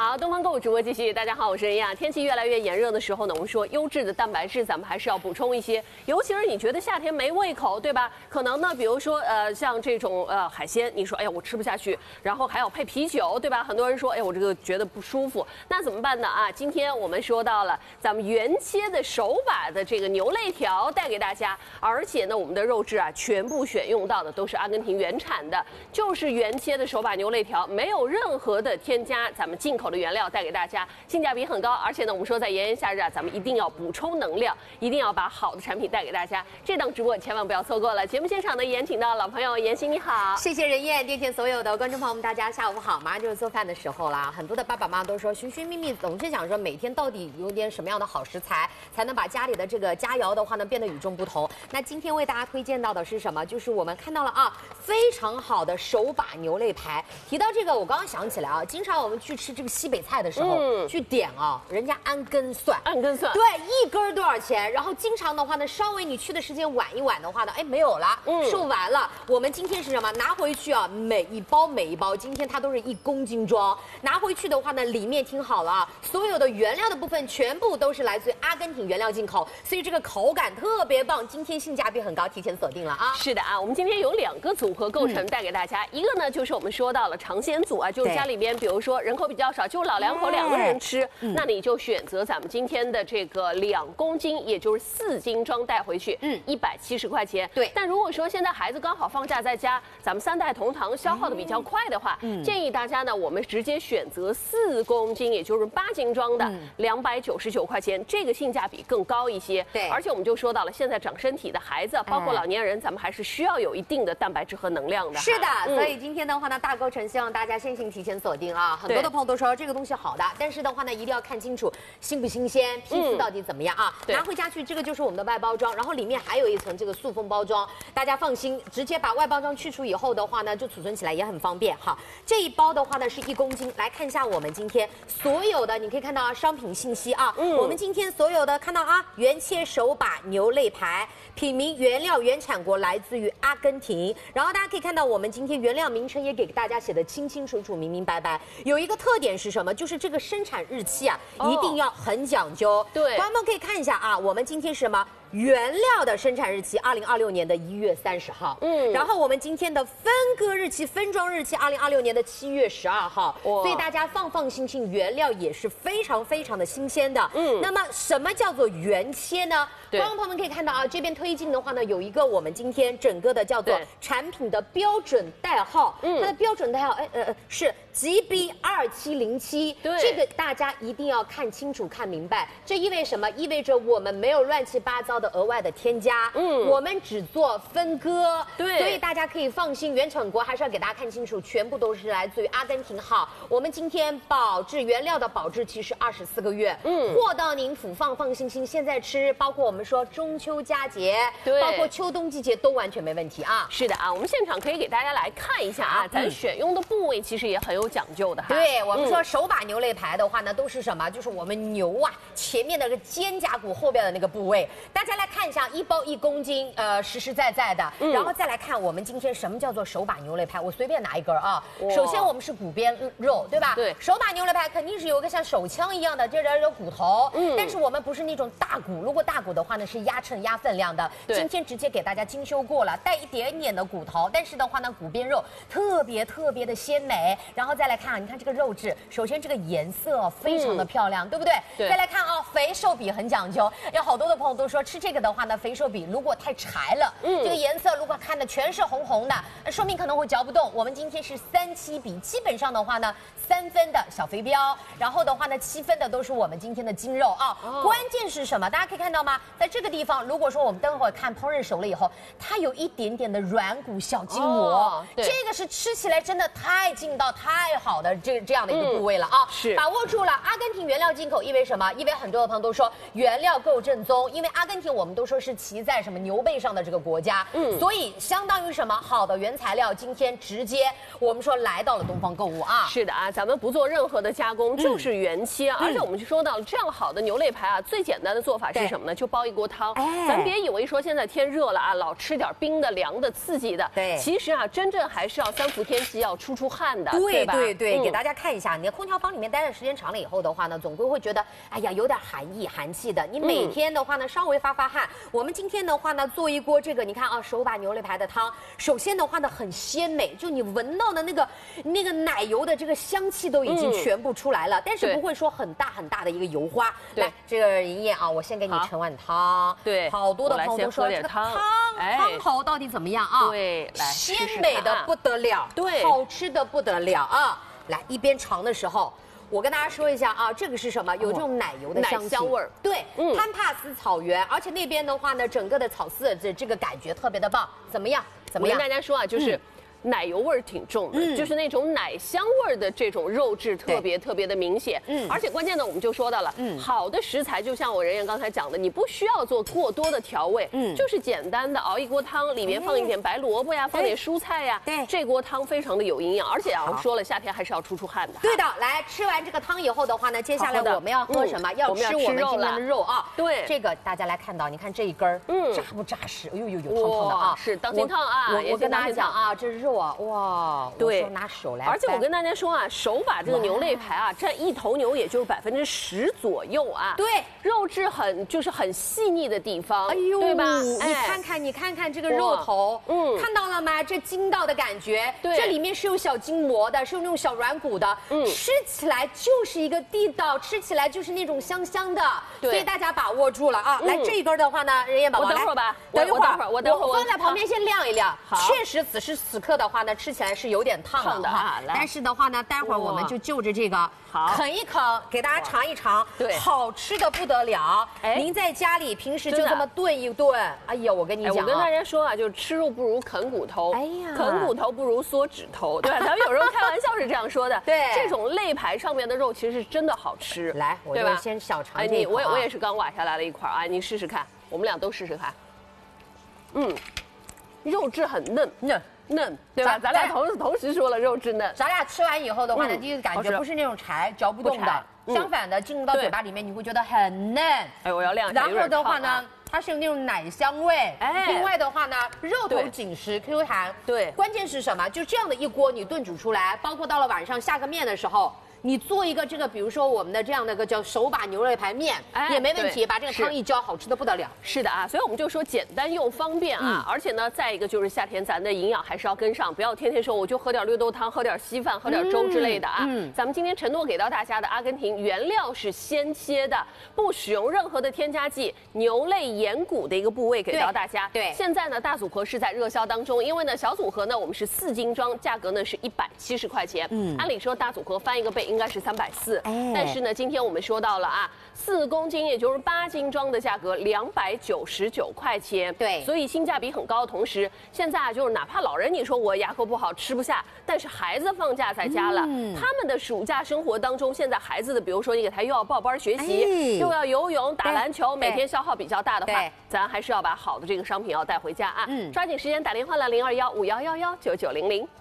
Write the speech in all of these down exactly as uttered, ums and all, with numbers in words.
好，东方购物直播继续。大家好，我是任亚。天气越来越炎热的时候呢，我们说优质的蛋白质咱们还是要补充一些，尤其是你觉得夏天没胃口，对吧？可能呢，比如说呃像这种呃海鲜，你说哎呀我吃不下去，然后还要配啤酒，对吧？很多人说哎我这个觉得不舒服，那怎么办呢？啊，今天我们说到了咱们原切的手把的这个牛肋条带给大家，而且呢我们的肉质啊全部选用到的都是阿根廷原产的，就是原切的手把牛肋条，没有任何的添加咱们进口的原料带给大家，性价比很高。而且呢我们说在炎炎夏日啊，咱们一定要补充能量，一定要把好的产品带给大家。这档直播千万不要错过了。节目现场呢严请到老朋友妍希，你好。 谢谢任燕，电天所有的观众朋友们，大家下午好。马上就是做饭的时候啦，很多的爸爸妈妈都说寻寻觅觅，总是想说每天到底有点什么样的好食材，才能把家里的这个佳肴的话呢变得与众不同。那今天为大家推荐到的是什么？就是我们看到了啊，非常好的手把牛肋排。提到这个，我刚刚想起来啊，经常我们去吃这个西北菜的时候，嗯、去点啊，人家按根算， 按根算， 对，一根多少钱？然后经常的话呢，稍微你去的时间晚一晚的话呢，哎，没有了，嗯，售完了。我们今天是什么？拿回去啊，每一包每一包，今天它都是一公斤装。拿回去的话呢，里面听好了啊，所有的原料的部分全部都是来自于阿根廷原料进口，所以这个口感特别棒。今天性价比很高，提前锁定了啊。 是的啊，我们今天有两个组合构成带给大家，嗯、一个呢就是我们说到了尝鲜组啊，就是家里边比如说人口比较少，就老两口两个人吃，嗯、那你就选择咱们今天的这个两公斤，也就是四斤装带回去，嗯，一百七十块钱。 对。 但如果说现在孩子刚好放假在家，咱们三代同堂消耗的比较快的话，嗯、建议大家呢，我们直接选择四公斤，也就是八斤装的，两百九十九块钱，这个性价比更高一些。 对。 而且我们就说到了，现在长身体的孩子，包括老年人，咱们还是需要有一定的蛋白质和能量的。 是的，嗯、所以今天的话呢，大构成希望大家先行提前锁定啊。很多的朋友都说这个东西好的，但是的话呢，一定要看清楚新不新鲜，批次到底怎么样啊？嗯、拿回家去，这个就是我们的外包装，然后里面还有一层这个塑封包装，大家放心，直接把外包装去除以后的话呢，就储存起来也很方便。好，这一包的话呢是一公斤，来看一下我们今天所有的，你可以看到啊，商品信息啊，嗯、我们今天所有的看到啊，原切手把牛肋排，品名原料原产国来自于阿根廷，然后大家可以看到我们今天原料名称也给大家写的清清楚楚、明明白白。有一个特点是什么？就是这个生产日期啊，哦、一定要很讲究。 对， 观众们可以看一下啊，我们今天是什么？原料的生产日期，二零二六年的一月三十号。嗯，然后我们今天的分割日期、分装日期，二零二六年的七月十二号。所以大家放放心心，原料也是非常非常的新鲜的。嗯，那么什么叫做原切呢？观众朋友们可以看到啊，这边推进的话呢，有一个我们今天整个的叫做产品的标准代号。嗯，它的标准代号，哎呃呃是 G B 二七零七。对，这个大家一定要看清楚、看明白。这意味什么？意味着我们没有乱七八糟的额外的添加，嗯，我们只做分割，对，所以大家可以放心，原产国还是要给大家看清楚，全部都是来自于阿根廷。好，我们今天保质原料的保质期是二十四个月，嗯，货到您府，放放心心，现在吃，包括我们说中秋佳节，对，包括秋冬季节都完全没问题啊。 是的啊，我们现场可以给大家来看一下啊，咱选用的部位其实也很有讲究的哈。 对，我们说手把牛肋排的话呢，都是什么？就是我们牛啊前面的那个肩胛骨后边的那个部位，大家来看一下，一包一公斤，呃，实实在在的。嗯、然后再来看我们今天什么叫做手把牛肋排，我随便拿一根啊。首先我们是骨边肉，对吧？对。手把牛肋排肯定是有一个像手枪一样的这点有骨头，嗯，但是我们不是那种大骨，如果大骨的话呢是压秤压分量的。今天直接给大家精修过了，带一点点的骨头，但是的话呢骨边肉特别特别的鲜美。然后再来看啊，你看这个肉质，首先这个颜色非常的漂亮，嗯、对不对？对。再来看啊，肥瘦比很讲究，有好多的朋友都说吃这个的话呢，肥瘦比如果太柴了，嗯，这个颜色如果看的全是红红的，说明可能会嚼不动。我们今天是三七比，基本上的话呢，三分的小肥膘，然后的话呢，七分的都是我们今天的精肉啊。哦、关键是什么？大家可以看到吗？在这个地方，如果说我们等会儿看烹饪熟了以后，它有一点点的软骨小筋膜，哦、这个是吃起来真的太劲道、太好的这这样的一个部位了啊。嗯、是把握住了。阿根廷原料进口意味什么？意味很多的朋友都说原料够正宗，因为阿根廷。 天我们都说是骑在什么牛背上的这个国家，嗯，所以相当于什么好的原材料，今天直接我们说来到了东方购物啊。 是的啊，咱们不做任何的加工，就是原切，而且我们就说到这样好的牛肋排啊，最简单的做法是什么呢？就煲一锅汤。哎，咱别以为说现在天热了啊，老吃点冰的、凉的、刺激的。对，其实啊，真正还是要三伏天气，要出出汗的， 对吧？ 对对，给大家看一下，你的空调房里面待的时间长了以后的话呢，总归会觉得，哎呀，有点寒意、寒气的。你每天的话呢，稍微发发汗。我们今天的话呢，做一锅这个，你看啊，手把牛肋排的汤，首先的话呢，很鲜美，就你闻到的那个那个奶油的这个香气都已经全部出来了，但是不会说很大很大的一个油花。来，这个莹莹啊，我先给你盛碗汤。对，好多的朋友都说这个汤汤头到底怎么样啊？ 对，来鲜美的不得了，对，好吃的不得了啊！来，一边尝的时候。我跟大家说一下啊，这个是什么？有这种奶油的香香味儿。 对，嗯，潘帕斯草原，而且那边的话呢，整个的草饲的这这个感觉特别的棒。怎么样？怎么样？ 我跟大家说啊，就是。嗯奶油味儿挺重的，嗯、就是那种奶香味儿的这种肉质特别特别的明显。嗯，而且关键呢，我们就说到了，嗯，好的食材就像我人员刚才讲的，你不需要做过多的调味，嗯，就是简单的熬一锅汤，里面放一点白萝卜呀，放点蔬菜呀，对，这锅汤非常的有营养，而且啊，我说了，夏天还是要出出汗的。 对的，来吃完这个汤以后的话呢，接下来我们要喝什么？要吃我们今天的肉啊。对，这个大家来看到，你看这一根儿，嗯，扎不扎实？哎呦呦呦，烫烫的啊！ 是当心烫啊！ 我我跟大家讲啊，这肉啊，哇。 对， 拿手来， 而且我跟大家说啊，手把这个牛肋排啊，占一头牛也就是百分之十左右啊。 对， 肉质很就是很细腻的地方，哎呦，对吧？ 你看看，你看看这个肉头，嗯，看到了吗？这筋道的感觉，对，这里面是有小筋膜的，是有那种小软骨的，嗯，吃起来就是一个地道，吃起来就是那种香香的，所以大家把握住了啊！来这一根的话呢，人燕宝宝， 我等会儿吧， 等一会儿， 我等会儿， 我放在旁边先晾一晾。确实，此时此刻的话呢，吃起来是有点烫的哈，但是的话呢，待会儿我们就就着这个啃一啃，给大家尝一尝，对，好吃的不得了。哎，您在家里平时就这么炖一炖，哎呀，我跟你讲， 我跟大家说啊，就吃肉不如啃骨头，哎呀，啃骨头不如缩指头，对吧？咱们有时候开玩笑是这样说的。对，这种肋排上面的肉其实是真的好吃。 来，我就先小尝这一口。 我我也是刚挖下来了一块啊，你试试看，我们俩都试试看。嗯，肉质很嫩嫩。嫩，对吧？咱俩同同时说了肉质嫩。 咱俩吃完以后的话呢，第一个感觉不是那种柴嚼不动的，相反的进入到嘴巴里面你会觉得很嫩。哎， 我要晾一下。 然后的话呢，它是有那种奶香味。哎，另外的话呢，肉头紧实 Q 弹。对，关键是什么？就这样的一锅你炖煮出来，包括到了晚上下个面的时候。你做一个这个，比如说我们的这样的个叫手把牛肋排面，哎、也没问题，把这个汤一浇，好吃的不得了。 是的啊，所以我们就说简单又方便啊，嗯、而且呢，再一个就是夏天咱的营养还是要跟上，不要天天说我就喝点绿豆汤、喝点稀饭、喝点粥之类的啊。嗯、咱们今天承诺给到大家的阿根廷原料是鲜切的，不使用任何的添加剂，牛肋眼骨的一个部位给到大家。对，对现在呢大组合是在热销当中，因为呢小组合呢我们是四斤装，价格呢是一百七十块钱。嗯，按理说大组合翻一个倍。应该是三百四，哎，但是呢，今天我们说到了啊，四公斤也就是八斤装的价格两百九十九块钱，对，所以性价比很高。同时，现在啊，就是哪怕老人你说我牙口不好吃不下，但是孩子放假在家了，嗯、他们的暑假生活当中，现在孩子的，比如说你给他又要报班学习，哎、又要游泳、打篮球，每天消耗比较大的话，咱还是要把好的这个商品要带回家啊。嗯，抓紧时间打电话了零二幺五幺幺幺九九零零。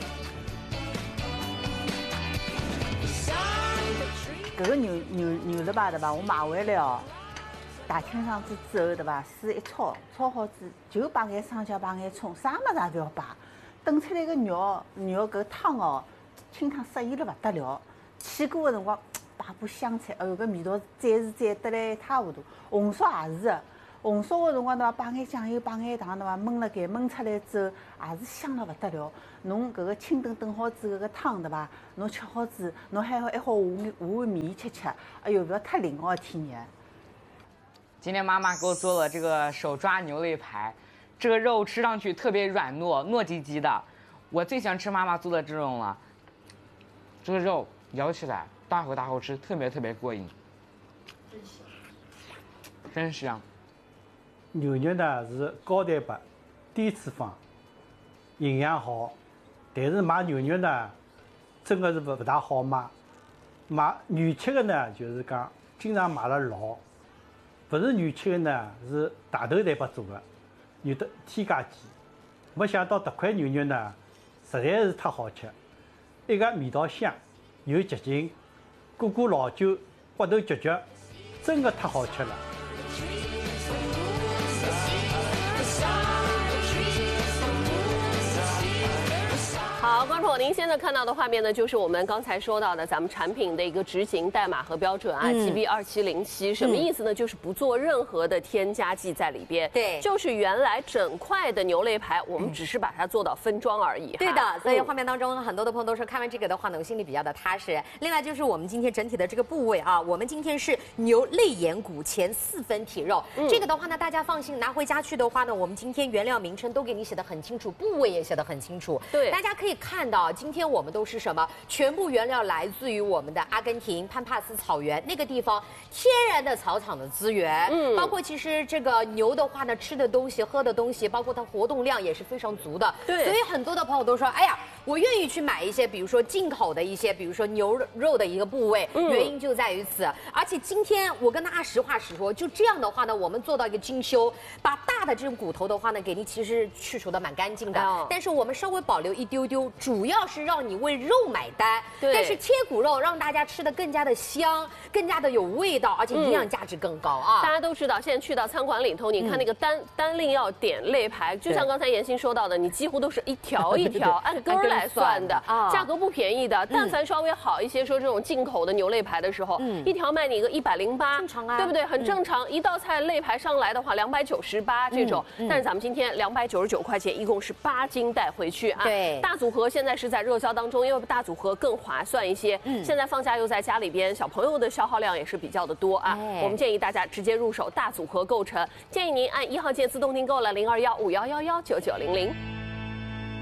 搿个牛牛牛肋排对伐？我买回来哦，大清爽子之后对伐？水一焯，焯好子就摆眼生姜，摆眼葱，啥物事也勿要摆。炖出来个肉肉搿汤哦，清汤适宜了勿得了。起锅个辰光摆把香菜，哎哟，搿味道再是再得来一塌糊涂。红烧也是个，红烧个辰光对伐？摆眼酱油，摆眼糖对伐？焖了盖，焖出来之后也是香了勿得了。侬搿个清炖炖好子搿个汤对伐？侬吃好子，侬还好还好下下碗面吃吃，哎呦，不要太灵哦，天爷！ 今天妈妈给我做了这个手抓牛肋排，这个肉吃上去特别软糯，糯叽叽的。我最喜欢吃妈妈做的这种了，这个肉咬起来大口大口吃，特别特别过瘾。真香，真香。 牛肉呢是高蛋白、低脂肪，营养好，但是买牛肉呢，真的是不不大好买。买原切的呢，就是讲经常买了老， 不是原切的呢，是大头蛋白做的，有的添加剂。没想到这块牛肉呢，实在是太好吃，一个味道香，又洁净，过过老酒，骨头嚼嚼，真的太好吃了。 好，观众，您现在看到的画面呢，就是我们刚才说到的咱们产品的一个执行代码和标准啊 ，G B 二七零七，什么意思呢？就是不做任何的添加剂在里边。 对， 就是原来整块的牛肋排，我们只是把它做到分装而已。 对的，所以画面当中很多的朋友都说看完这个的话呢，我心里比较的踏实。另外就是我们今天整体的这个部位啊，我们今天是牛肋眼骨前四分体肉，嗯、这个的话呢，大家放心拿回家去的话呢，我们今天原料名称都给你写的很清楚，部位也写的很清楚。 对， 大家可以看到，今天我们都是什么？全部原料来自于我们的阿根廷潘帕斯草原那个地方天然的草场的资源，嗯，包括其实这个牛的话呢，吃的东西、喝的东西，包括它活动量也是非常足的。 对， 所以很多的朋友都说，哎呀，我愿意去买一些，比如说进口的一些，比如说牛肉的一个部位，嗯、原因就在于此。而且今天我跟大家实话实说，就这样的话呢，我们做到一个精修，把大的这种骨头的话呢，给你其实去除的蛮干净的，哦、但是我们稍微保留一丢丢，主要是让你为肉买单。 对， 但是切骨肉让大家吃的更加的香，更加的有味道，而且营养价值更高啊！ 嗯、大家都知道，现在去到餐馆里头，你看那个单、嗯、单令要点肋排，就像刚才妍希说到的，你几乎都是一条一条按根儿来算的，啊、价格不便宜的。但凡稍微好一些，说这种进口的牛肋排的时候，嗯、一条卖你个一百零八， 正常啊， 对不对？很正常。嗯、一道菜肋排上来的话，两百九十八这种，嗯嗯、但是咱们今天两百九十九块钱，一共是八斤带回去啊。 对， 大组合现在是在热销当中，因为大组合更划算一些。嗯，现在放假又在家里边，小朋友的消耗量也是比较的多啊。哎、我们建议大家直接入手大组合购成，建议您按一号键自动订购了零二幺五幺幺幺九九零零。